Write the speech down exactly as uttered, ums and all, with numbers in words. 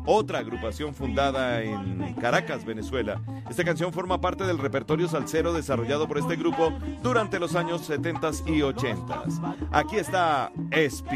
otra agrupación fundada en Caracas, Venezuela. Esta canción forma parte del repertorio salsero desarrollado por este grupo durante los años setenta y ochenta. Aquí está Espinal.